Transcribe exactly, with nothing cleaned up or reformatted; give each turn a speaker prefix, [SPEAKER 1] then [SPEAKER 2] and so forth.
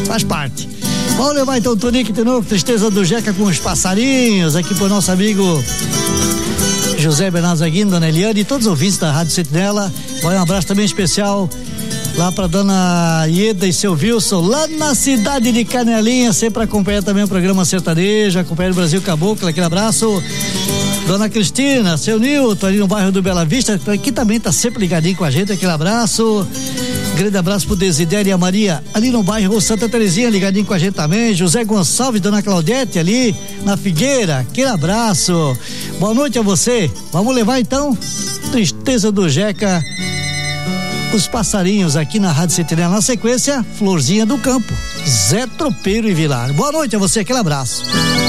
[SPEAKER 1] faz parte. Vamos levar então o Tonique de novo, Tristeza do Jeca com os passarinhos, aqui pro nosso amigo José Bernardo Zaguino, Dona Eliane e todos os ouvintes da Rádio Sentinela. Vai um abraço também especial lá pra Dona Ieda e seu Wilson, lá na cidade de Canelinha, sempre acompanha também o programa sertanejo, acompanha o Brasil Caboclo, aquele abraço. Dona Cristina, seu Nilton, ali no bairro do Bela Vista, que também tá sempre ligadinho com a gente, aquele abraço. Grande abraço pro Desidério e a Maria, ali no bairro Santa Terezinha, ligadinho com a gente também. José Gonçalves, Dona Claudete, ali na Figueira, aquele abraço. Boa noite a você. Vamos levar então Tristeza do Jeca, os passarinhos aqui na Rádio Sentinela. Na sequência, Florzinha do Campo, Zé Tropeiro e Vilar. Boa noite a você, aquele abraço.